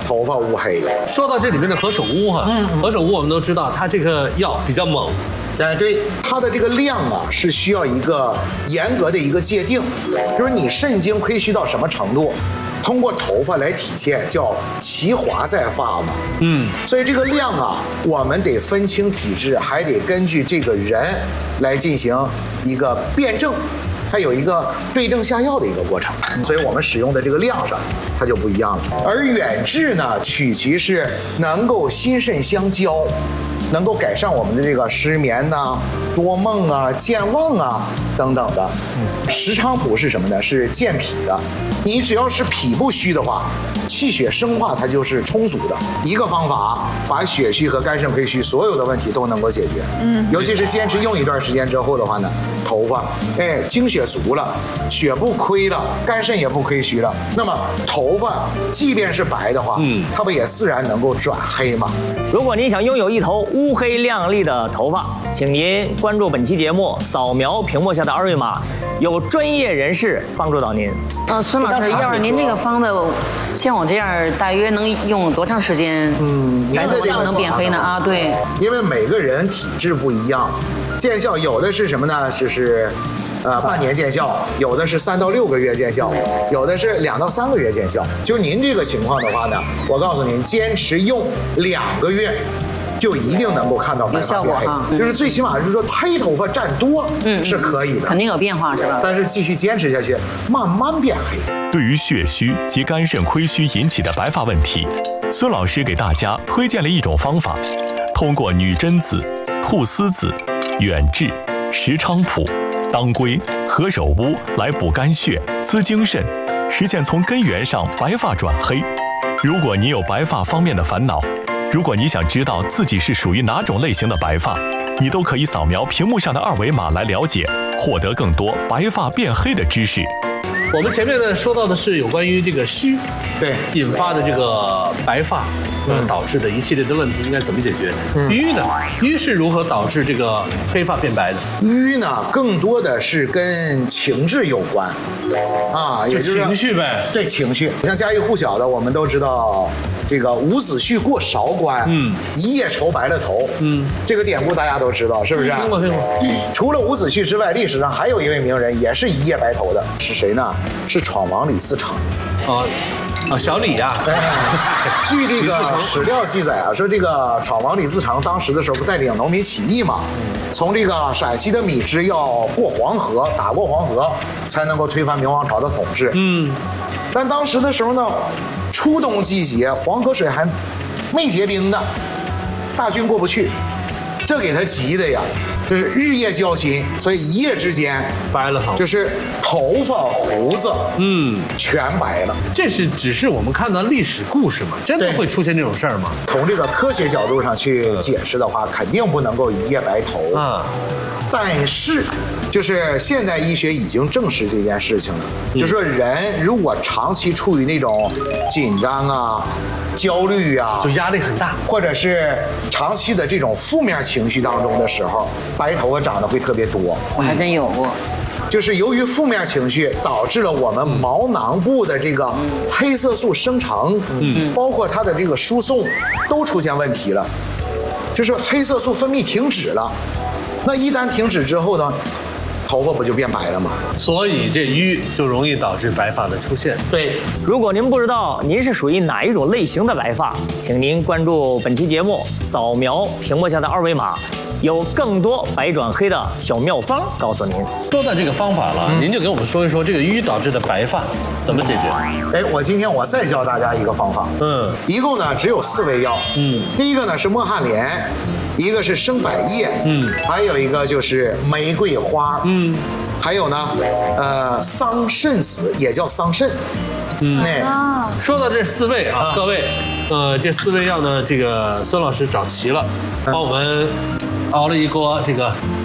头发乌黑。 说到这里面的何首乌哈，何首乌我们都知道，它这个药比较猛。 对，它的这个量啊是需要一个严格的一个界定，就是你肾精亏虚到什么程度，通过头发来体现，叫其华在发嘛。所以这个量啊，我们得分清体质，还得根据这个人来进行一个辩证，它有一个对症下药的一个过程。所以我们使用的这个量上，它就不一样了。而远志呢，取其是能够心肾相交。能够改善我们的这个失眠呐、多梦啊、健忘啊等等的。石菖蒲是什么呢？是健脾的。你只要是脾不虚的话，气血生化它就是充足的。一个方法，把血虚和肝肾亏虚所有的问题都能够解决。尤其是坚持用一段时间之后的话呢，头发精血足了，血不亏了，肝肾也不亏虚了，那么头发即便是白的话，它不也自然能够转黑吗？ 如果您想拥有一头乌黑亮丽的头发，请您关注本期节目，扫描屏幕下的二维码，有专业人士帮助到您。 孙老师，要是您这个方子，像我这样大约能用多长时间？ 您的这个能变黑呢？啊，对， 因为每个人体质不一样，见效有的是什么呢？就是半年见效，有的是3到6个月见效，有的是2到3个月见效。就您这个情况的话呢，我告诉您，坚持用2个月。就一定能够看到白发变黑，就是最起码是说黑头发占多，是可以的， 肯定有变化是吧？ 但是继续坚持下去，慢慢变黑。 对于血虚及肝肾亏虚引起的白发问题，孙老师给大家推荐了一种方法，通过女贞子、菟丝子、远志、石菖蒲、当归、何首乌来补肝血、滋精肾，实现从根源上白发转黑。如果你有白发方面的烦恼，如果你想知道自己是属于哪种类型的白发，你都可以扫描屏幕上的二维码来了解，获得更多白发变黑的知识。 我们前面呢说到的是有关于这个虚， 对引发的这个白发，导致的一系列的问题应该怎么解决？瘀呢？瘀是如何导致这个黑发变白的？ 瘀呢，更多的是跟情志有关，啊，也就是情绪呗。 对，情绪。像家喻户晓的，我们都知道这个伍子胥过韶关，一夜愁白了头，这个典故大家都知道，是不是？ 听过。 除了伍子胥之外，历史上还有一位名人也是一夜白头的，是谁呢？是闯王李自成。 小李呀。 据这个史料记载啊，说这个闯王李自成当时的时候不带领农民起义嘛，从这个陕西的米脂要过黄河，打过黄河才能够推翻明王朝的统治。但当时的时候呢，初冬季节，黄河水还没结冰呢，大军过不去，这给他急的呀，就是日夜交心，所以一夜之间白了头， 就是头发胡子全白了。 这是只是我们看到历史故事嘛，真的会出现这种事儿吗？ 从这个科学角度上去解释的话，肯定不能够一夜白头但是，就是现代医学已经证实这件事情了，就是说人如果长期处于那种紧张啊、焦虑啊， 就压力很大， 或者是长期的这种负面情绪当中的时候，白头发长得会特别多。 我还真有过。 就是由于负面情绪导致了我们毛囊部的这个黑色素生成，包括它的这个输送都出现问题了，就是黑色素分泌停止了。那一旦停止之后呢，头发不就变白了吗？ 所以这瘀就容易导致白发的出现。 对， 如果您不知道您是属于哪一种类型的白发，请您关注本期节目，扫描屏幕下的二维码，有更多白转黑的小妙方告诉您。 说到这个方法了，您就给我们说一说这个瘀导致的白发怎么解决？ 今天我再教大家一个方法，一共呢只有4味药，第一个呢是墨旱莲，一个是生柏叶，还有一个就是玫瑰花，还有呢，桑葚子也叫桑葚， 说到这4味啊，各位，这4味药呢，这个孙老师找齐了，帮我们熬了一锅这个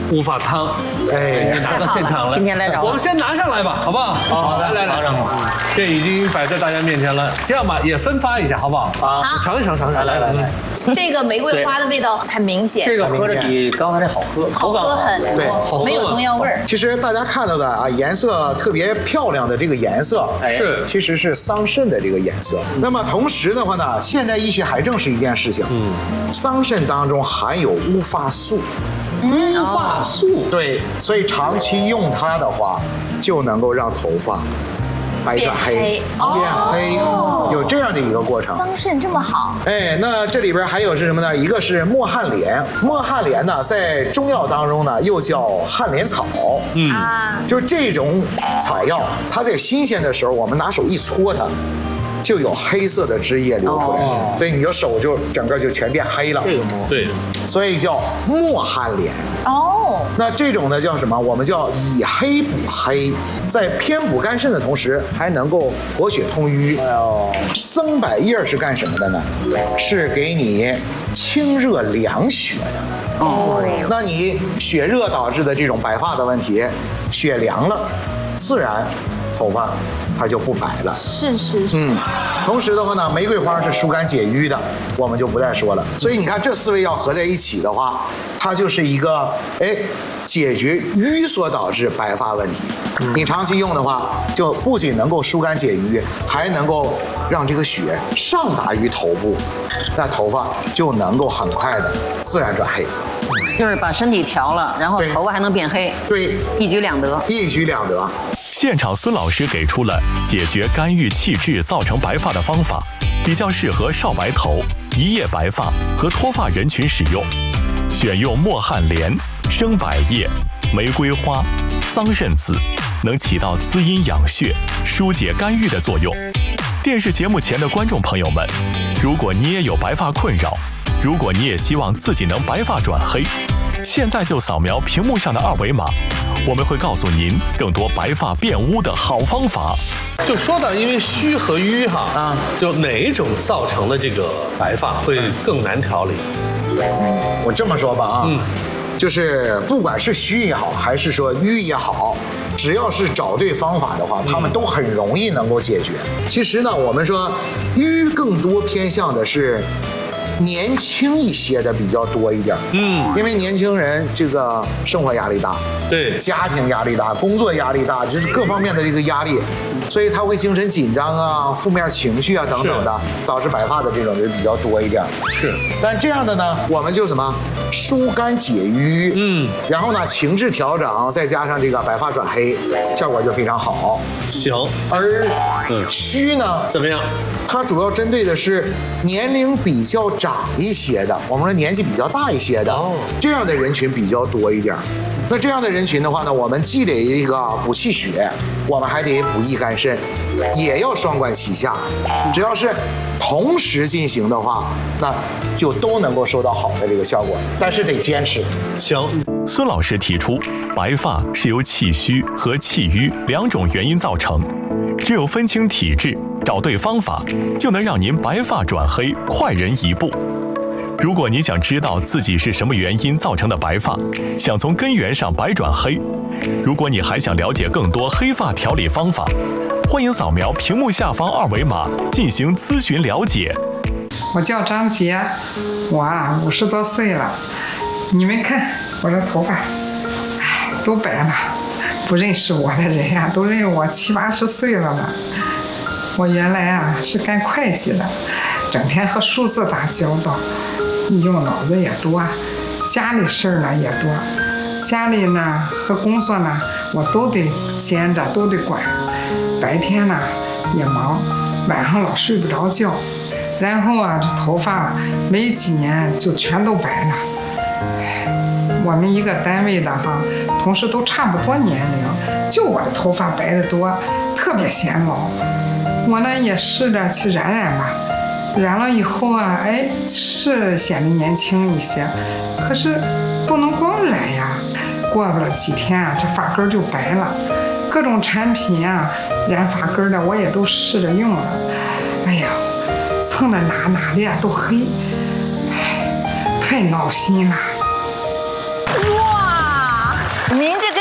乌发汤， 哎， 拿到现场来。 今天来找我我们先拿上来吧，好不好？ 好的， 来，这已经摆在大家面前了。这样吧，也分发一下，好不好？ 好尝一尝，来。 这个玫瑰花的味道很明显， 这个喝着比刚才那好喝，口感好。 喝很对多， 没有中药味儿。 其实大家看到的啊，颜色特别漂亮的这个颜色， 是其实是桑葚的这个颜色。那么同时的话呢，现代医学还证实一件事情，桑葚当中含有乌发素。 乌发素， 对，所以长期用它的话，就能够让头发白转黑， 变黑有这样的一个过程。 桑葚这么好， 哎，那这里边还有是什么呢？一个是墨旱莲，墨旱莲呢，在中药当中呢，又叫旱莲草。 啊， 就是这种草药，它在新鲜的时候，我们拿手一搓它，就有黑色的汁液流出来，所以你的手就整个就全变黑了。 对， 所以叫墨旱莲。 哦， 那这种呢叫什么？我们叫以黑补黑，在偏补肝肾的同时，还能够活血通瘀。僧柏叶是干什么的呢？是给你清热凉血的。那你血热导致的这种白发的问题，血凉了，自然头发它就不白了。 是， 同时的话呢，玫瑰花是疏肝解郁的，我们就不再说了。所以你看这4味药合在一起的话，它就是一个解决瘀所导致白发问题。你长期用的话，就不仅能够疏肝解郁，还能够让这个血上达于头部，那头发就能够很快的自然转黑。 就是把身体调了，然后对头发还能变黑， 对， 一举两得。 一举两得。 现场孙老师给出了解决肝郁气滞造成白发的方法，比较适合少白头、一夜白发和脱发人群使用。选用墨旱莲、生柏叶、玫瑰花、桑葚子，能起到滋阴养血、疏解肝郁的作用。电视节目前的观众朋友们，如果你也有白发困扰，如果你也希望自己能白发转黑，现在就扫描屏幕上的2维码，我们会告诉您更多白发变乌的好方法。 就说到因为虚和瘀哈，就哪一种造成的这个白发会更难调理？ 我这么说吧啊，就是不管是虚也好，还是说瘀也好，只要是找对方法的话，他们都很容易能够解决。其实呢，我们说瘀更多偏向的是年轻一些的比较多一点，因为年轻人这个生活压力大， 对， 家庭压力大，工作压力大，就是各方面的这个压力，所以他会精神紧张啊、负面情绪啊等等的，导致白发的这种人比较多一点。 是， 但这样的呢，我们就什么疏肝解郁，然后呢情志调整，再加上这个白发转黑，效果就非常好。 行。 而虚呢， 怎么样？ 它主要针对的是年龄比较长一些的，我们说年纪比较大一些的，这样的人群比较多一点。那这样的人群的话呢，我们既得一个补气血，我们还得补益肝肾，也要双管齐下。只要是同时进行的话，那就都能够收到好的这个效果，但是得坚持。 行。 孙老师提出，白发是由气虚和气瘀2种原因造成，只有分清体质，找对方法，就能让您白发转黑快人一步。如果你想知道自己是什么原因造成的白发，想从根源上白转黑，如果你还想了解更多黑发调理方法，欢迎扫描屏幕下方2维码进行咨询了解。 我叫张杰，我50多岁了，你们看我这头发，都白了，不认识我的人呀，都认我70、80岁了呢。我原来是干会计的，整天和数字打交道，用脑子也多，家里事儿呢也多，家里呢和工作呢我都得兼着，都得管，白天呢也忙，晚上老睡不着觉，然后这头发没几年就全都白了。我们一个单位的同事都差不多年龄，就我的头发白得多，特别显老。我呢也试着去染吧，染了以后是显得年轻一些，可是不能光染呀，过不了几天这发根就白了。各种产品染发根的我也都试着用了，哎呀，蹭的哪的都黑，太闹心了。 哇，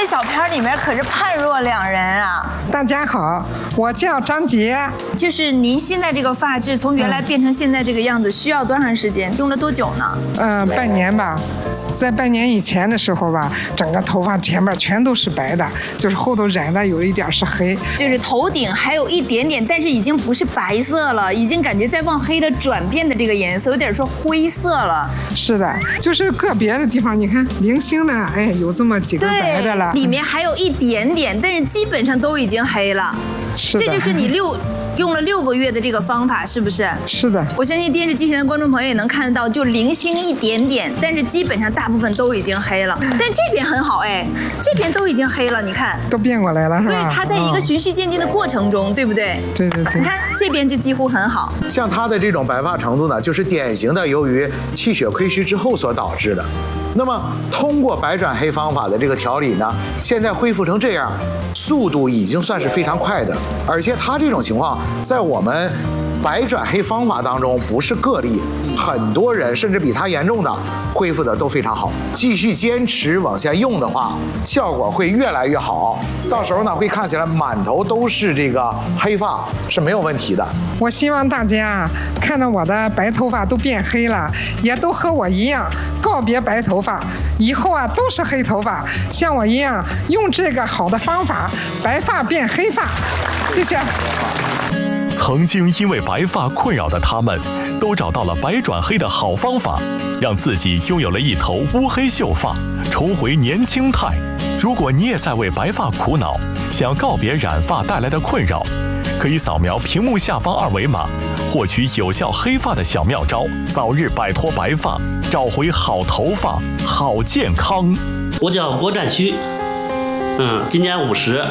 个小片里面可是判若两人啊。 大家好，我叫张杰。 就是您现在这个发质从原来变成现在这个样子，需要多长时间？用了多久呢？ 半年吧。在半年以前的时候吧，整个头发前面全都是白的，就是后头染的有一点是黑， 就是头顶还有一点点，但是已经不是白色了，已经感觉在往黑的转变的这个颜色，有点说灰色了。 是的，就是个别的地方，你看零星的，哎，有这么几根白的了， 里面还有一点点，但是基本上都已经黑了。 是的， 这就是你用了6个月的这个方法，是不是？ 是的， 我相信电视机前的观众朋友也能看得到，就零星一点点，但是基本上大部分都已经黑了。但这边很好哎，这边都已经黑了，你看都变过来了，是吧？ 所以它在一个循序渐进的过程中，对不对？ 对对对。 你看这边就几乎很好。 像他的这种白发程度呢，就是典型的由于气血亏虚之后所导致的。那么通过白转黑方法的这个调理呢，现在恢复成这样，速度已经算是非常快的，而且他这种情况在我们白转黑方法当中不是个例，很多人甚至比他严重的恢复的都非常好。继续坚持往下用的话，效果会越来越好，到时候呢会看起来满头都是这个黑发是没有问题的。 我希望大家看到我的白头发都变黑了，也都和我一样告别白头发，以后啊都是黑头发，像我一样用这个好的方法，白发变黑发。谢谢。 曾经因为白发困扰的他们，都找到了白转黑的好方法，让自己拥有了一头乌黑秀发，重回年轻态。如果你也在为白发苦恼，想告别染发带来的困扰，可以扫描屏幕下方2维码，获取有效黑发的小妙招，早日摆脱白发，找回好头发、好健康。 我叫郭占虚，今年50，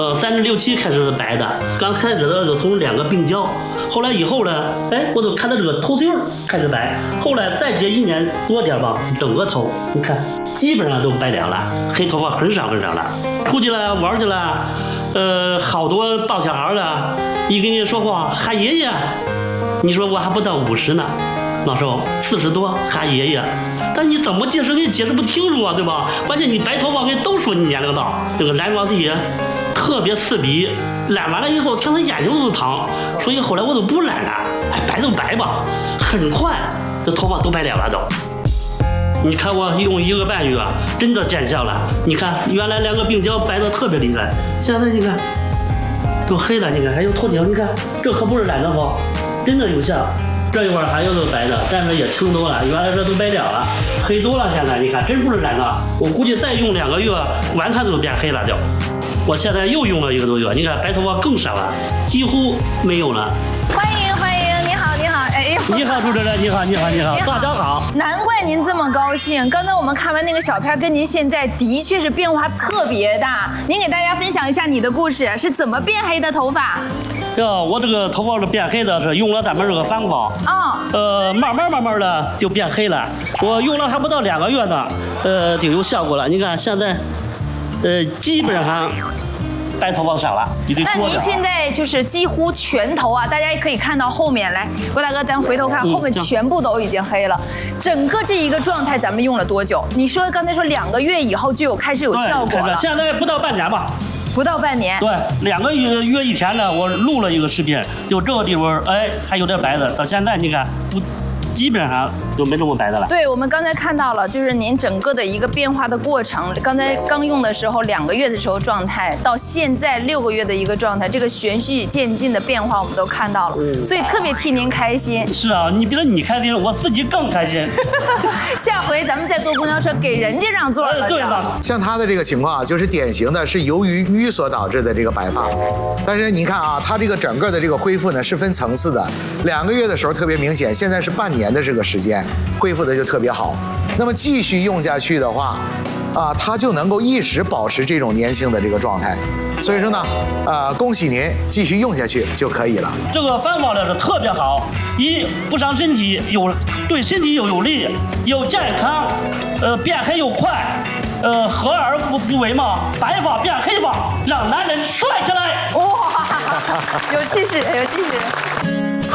36、7开始是白的，刚开始的就从2个鬓角，后来以后呢，我都看到这个头袖开始白，后来再接1年多点吧，整个头你看基本上都白亮了，黑头发很少很少了。出去了玩去了，好多抱小孩的，一跟你说话喊爷爷，你说我还不到50呢，老寿40多喊爷爷。但你怎么解释也解释不清楚啊，对吧？关键你白头发，人都说你年龄大，这个染发剂特别刺鼻，染完了以后看他眼睛都疼，所以后来我都不染了，白就白吧，很快这头发都白亮了都。你看我用1个半月，真的见效了。你看原来2个鬓角白的特别厉害，现在你看都黑了，你看还有头顶，你看这可不是染的好，真的有效。这一会儿还有个白的，但是也轻多了，原来这都白亮了，黑多了。现在你看真不是染的，我估计再用2个月，完全都变黑了就。我现在又用了1个多月，你看白头发更少了，几乎没有了。 欢迎欢迎，你好你好，哎呦， 你好主持人，你好你好你好，大家好。 难怪您这么高兴，刚才我们看完那个小片，跟您现在的确是变化特别大。您给大家分享一下你的故事，是怎么变黑的头发？ 我这个头发是变黑的，是用了咱们这个方法，慢慢的就变黑了。我用了还不到2个月呢，就有效果了。你看现在，基本上白头发少了， 那您现在就是几乎全头啊，大家也可以看到后面来，郭大哥，咱回头看后面全部都已经黑了。整个这一个状态咱们用了多久？你说刚才说2个月以后就开始有效果了， 现在不到半年吧。 不到半年， 对，2个月以前呢，我录了一个视频，就这个地方，还有点白的，到现在你看，基本上就没这么白的了。 对，我们刚才看到了，就是您整个的一个变化的过程。刚才刚用的时候2个月的时候状态，到现在6个月的一个状态，这个循序渐进的变化我们都看到了，所以特别替您开心。 是啊，你比如你开心，我自己更开心。 下回咱们再坐公交车，给人家让座了。 对了， 像他的这个情况啊，就是典型的是由于淤所导致的这个白发。但是您看啊，他这个整个的这个恢复呢是分层次的，2个月的时候特别明显，现在是半年的这个时间，恢复的就特别好。那么继续用下去的话，他就能够一直保持这种年轻的这个状态。所以说呢，恭喜您继续用下去就可以了。 这个方法呢是特别好，不伤身体，对身体有利，又健康，变黑又快，合而不为嘛，白发变黑发，让男人帅起来。 哇，有气势，有气势。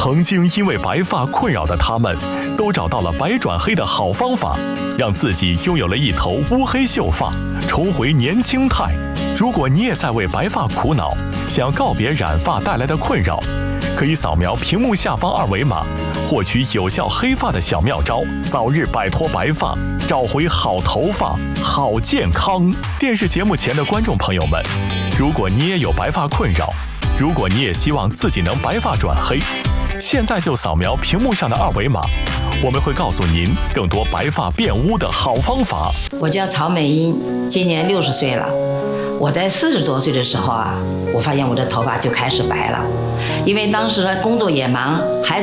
曾经因为白发困扰的他们，都找到了白转黑的好方法，让自己拥有了一头乌黑秀发，重回年轻态。如果你也在为白发苦恼，想告别染发带来的困扰，可以扫描屏幕下方2维码，获取有效黑发的小妙招，早日摆脱白发，找回好头发、好健康。电视节目前的观众朋友们，如果你也有白发困扰，如果你也希望自己能白发转黑，现在就扫描屏幕上的2维码，我们会告诉您更多白发变乌的好方法。 我叫曹美英，今年60岁了。我在40多岁的时候啊，我发现我的头发就开始白了，因为当时工作也忙，孩子